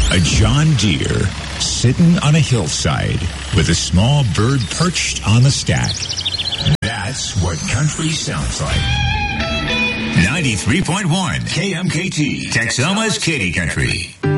A John Deere sitting on a hillside with a small bird perched on the stack. That's what country sounds like. 93.1 KMKT, Texoma's Kitty Country.